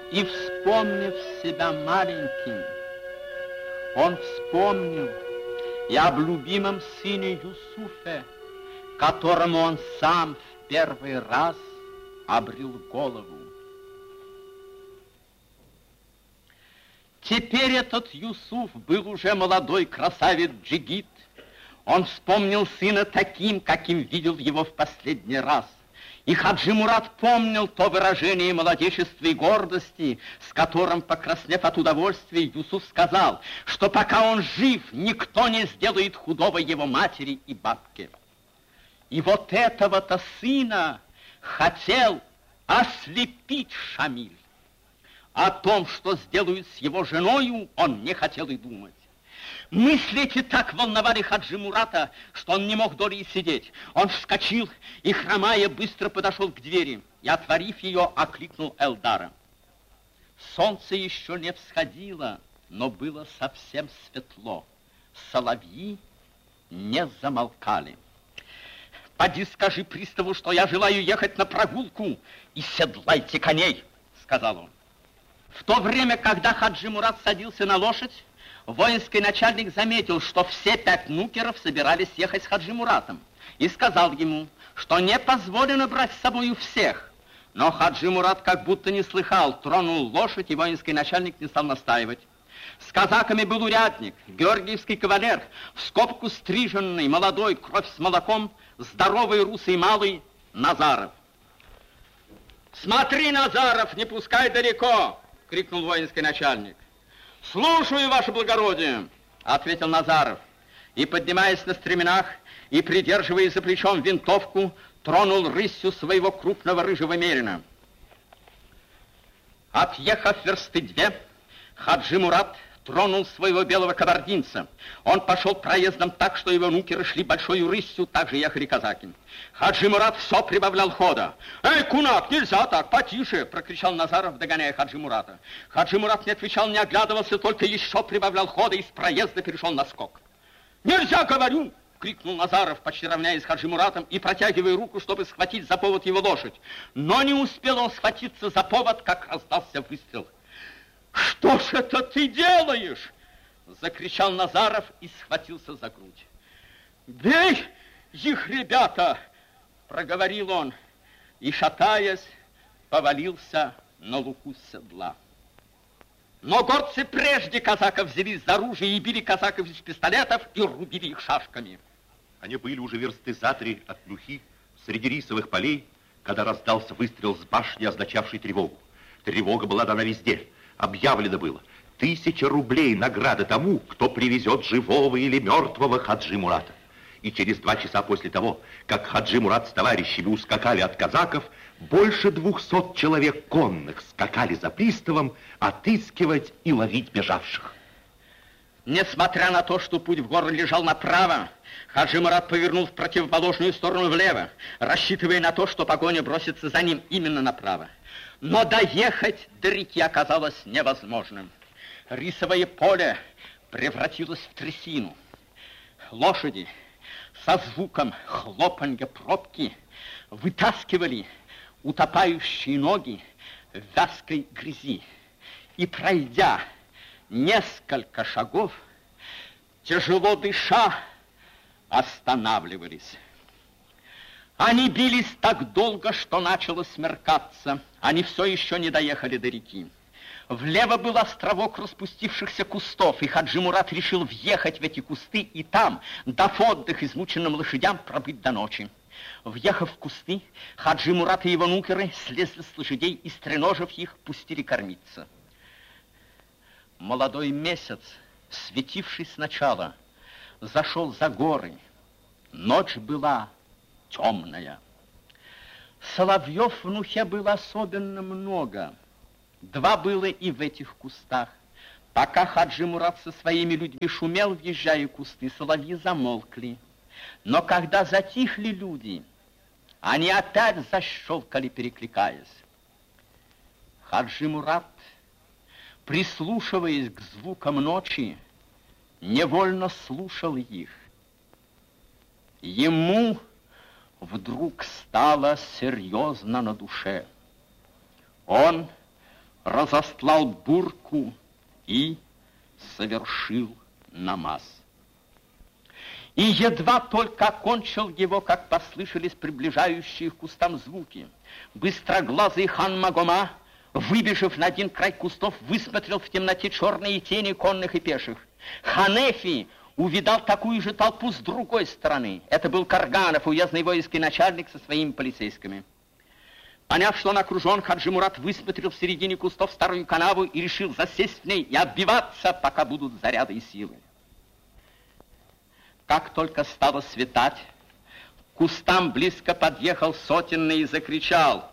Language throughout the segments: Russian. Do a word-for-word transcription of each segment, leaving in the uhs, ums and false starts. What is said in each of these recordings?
И, вспомнив себя маленьким, он вспомнил и об любимом сыне Юсуфе, которому он сам в первый раз обрел голову. Теперь этот Юсуф был уже молодой красавец Джигит. Он вспомнил сына таким, каким видел его в последний раз. И Хаджи Мурат помнил то выражение молодечества и гордости, с которым, покраснев от удовольствия, Юсуф сказал, что пока он жив, никто не сделает худого его матери и бабке. И вот этого-то сына хотел ослепить Шамиль. О том, что сделают с его женою, он не хотел и думать. Мысли эти так волновали Хаджи Мурата, что он не мог долей сидеть. Он вскочил и, хромая, быстро подошел к двери и, отворив ее, окликнул Элдара. Солнце еще не всходило, но было совсем светло. Соловьи не замолкали. «Поди скажи приставу, что я желаю ехать на прогулку, и седлайте коней», — сказал он. В то время, когда Хаджи Мурат садился на лошадь, воинский начальник заметил, что все пять нукеров собирались ехать с Хаджи Муратом, и сказал ему, что не позволено брать с собою всех. Но Хаджи Мурат как будто не слыхал, тронул лошадь, и воинский начальник не стал настаивать. С казаками был урядник, георгиевский кавалер, в скобку стриженный, молодой, кровь с молоком, здоровый русый малый Назаров. «Смотри, Назаров, не пускай далеко!» — крикнул воинский начальник. «Слушаю, ваше благородие!» — ответил Назаров. И, поднимаясь на стременах и придерживая за плечом винтовку, тронул рысью своего крупного рыжего мерина. Отъехав версты две, Хаджи Мурат тронул своего белого кабардинца. Он пошел проездом так, что его нукеры шли большой рысью, так же ехали казаки. Хаджи Мурат все прибавлял хода. «Эй, кунак, нельзя так, потише!» — прокричал Назаров, догоняя Хаджи Мурата. Хаджи Мурат не отвечал, не оглядывался, только еще прибавлял хода и с проезда перешел на скок. «Нельзя, говорю!» — крикнул Назаров, почти равняясь с Хаджи Муратом и протягивая руку, чтобы схватить за повод его лошадь. Но не успел он схватиться за повод, как раздался выстрел. «Что ж это ты делаешь?» — закричал Назаров и схватился за грудь. «Бей их, ребята!» — проговорил он и, шатаясь, повалился на луку седла. Но горцы прежде казаков взялись за оружие и били казаков из пистолетов и рубили их шашками. Они были уже версты за три от Плюхи, среди рисовых полей, когда раздался выстрел с башни, означавший тревогу. Тревога была дана везде. Объявлено было: тысяча рублей награда тому, кто привезет живого или мертвого Хаджи Мурата. И через два часа после того, как Хаджи Мурат с товарищами ускакали от казаков, больше двухсот человек конных скакали за приставом отыскивать и ловить бежавших. Несмотря на то, что путь в город лежал направо, Хаджи Мурат повернул в противоположную сторону влево, рассчитывая на то, что погоня бросится за ним именно направо. Но доехать до реки оказалось невозможным. Рисовое поле превратилось в трясину. Лошади со звуком хлопанья пробки вытаскивали утопающие ноги в вязкой грязи. И, пройдя несколько шагов, тяжело дыша, останавливались. Они бились так долго, что начало смеркаться. Они все еще не доехали до реки. Влево был островок распустившихся кустов, и Хаджи Мурат решил въехать в эти кусты и там, дав отдых измученным лошадям, пробыть до ночи. Въехав в кусты, Хаджи Мурат и его нукеры слезли с лошадей и, стреножив их, пустили кормиться. Молодой месяц, светивший сначала, зашел за горы. Ночь была темная. Соловьев в Нухе было особенно много. Два было и в этих кустах. Пока Хаджи Мурат со своими людьми шумел, въезжая в кусты, соловьи замолкли. Но когда затихли люди, они опять защелкали, перекликаясь. Хаджи Мурат, прислушиваясь к звукам ночи, невольно слушал их. Ему вдруг стало серьезно на душе. Он разостлал бурку и совершил намаз. И едва только окончил его, как послышались приближающие к кустам звуки. Быстроглазый хан Магома, выбежав на один край кустов, высмотрел в темноте черные тени конных и пеших. Ханефи увидал такую же толпу с другой стороны. Это был Карганов, уездный воинский начальник со своими полицейскими. Поняв, что он окружен, Хаджи Мурат высмотрел в середине кустов старую канаву и решил засесть в ней и отбиваться, пока будут заряды и силы. Как только стало светать, к кустам близко подъехал сотенный и закричал: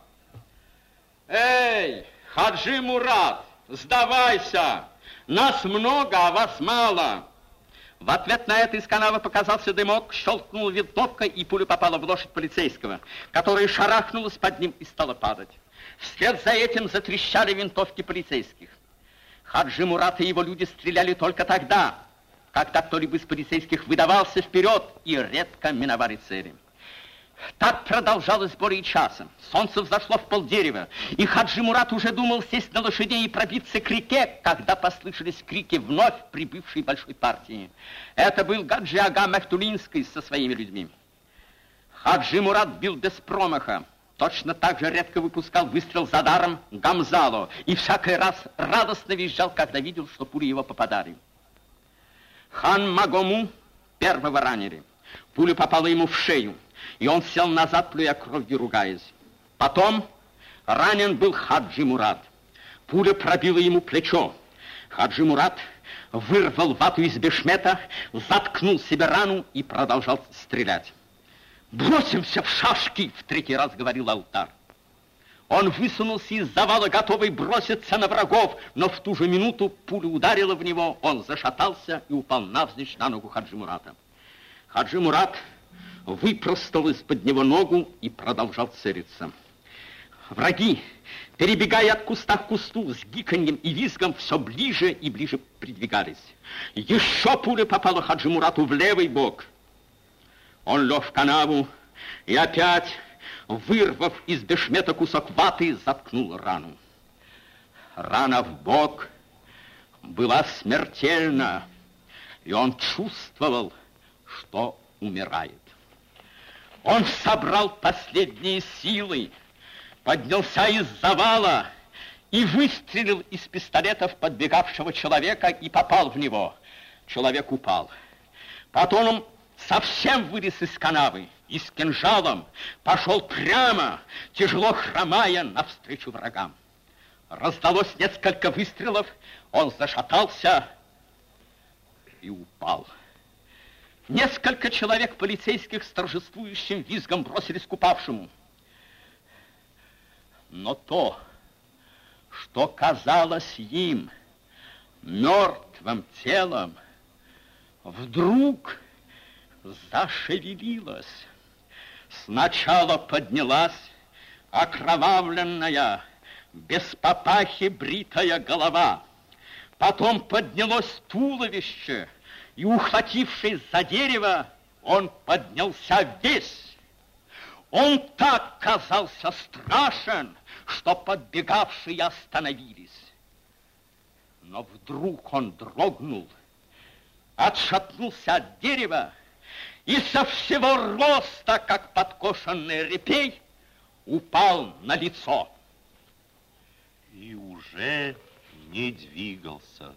«Эй, Хаджи Мурат, сдавайся! Нас много, а вас мало!» В ответ на это из канавы показался дымок, щелкнула винтовка, и пуля попала в лошадь полицейского, которая шарахнулась под ним и стала падать. Вслед за этим затрещали винтовки полицейских. Хаджи Мурат и его люди стреляли только тогда, когда кто-либо из полицейских выдавался вперед и редко миновали цели. Так продолжалось более часа. Солнце взошло в полдерева, и Хаджи Мурат уже думал сесть на лошадей и пробиться к реке, когда послышались крики вновь прибывшей большой партии. Это был Гаджи Ага Мехтулинский со своими людьми. Хаджи Мурат бил без промаха. Точно так же редко выпускал выстрел за даром Гамзало, и всякий раз радостно визжал, когда видел, что пули его попадали. Хан Магому первого ранили. Пуля попала ему в шею, и он сел назад, плюя кровью, ругаясь. Потом ранен был Хаджи Мурат. Пуля пробила ему плечо. Хаджи Мурат вырвал вату из бешмета, заткнул себе рану и продолжал стрелять. «Бросимся в шашки!» — в третий раз говорил Алтар. Он высунулся из завала, готовый броситься на врагов, но в ту же минуту пуля ударила в него, он зашатался и упал навзничь на ногу Хаджи Мурата. Хаджи Мурат выпростал из-под него ногу и продолжал целиться. Враги, перебегая от куста к кусту, с гиканьем и визгом все ближе и ближе придвигались. Еще пуля попала Хаджи Мурату в левый бок. Он лег в канаву и опять, вырвав из бешмета кусок ваты, заткнул рану. Рана в бок была смертельна, и он чувствовал, что умирает. Он собрал последние силы, поднялся из завала и выстрелил из пистолета в подбегавшего человека и попал в него. Человек упал. Потом он совсем вылез из канавы и с кинжалом пошел прямо, тяжело хромая, навстречу врагам. Раздалось несколько выстрелов, он зашатался и упал. Несколько человек полицейских с торжествующим визгом бросились к упавшему. Но то, что казалось им мертвым телом, вдруг зашевелилась. Сначала поднялась окровавленная, без папахи бритая голова. Потом поднялось туловище, и, ухватившись за дерево, он поднялся весь. Он так казался страшен, что подбегавшие остановились. Но вдруг он дрогнул, отшатнулся от дерева и со всего роста, как подкошенный репей, упал на лицо. И уже не двигался.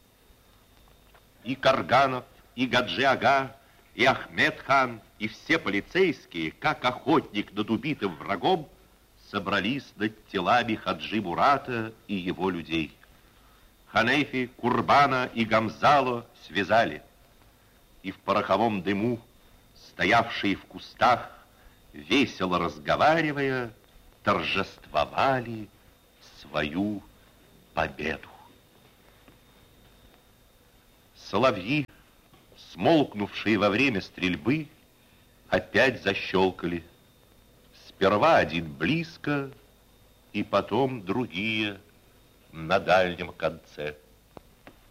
И Карганов, и Гаджи Ага, и Ахмед хан, и все полицейские, как охотник над убитым врагом, собрались над телами Хаджи Мурата и его людей. Ханефи, Курбана и Гамзало связали, и в пороховом дыму, стоявшие в кустах, весело разговаривая, торжествовали свою победу. Соловьи, смолкнувшие во время стрельбы, опять защелкали. Сперва один близко, и потом другие на дальнем конце.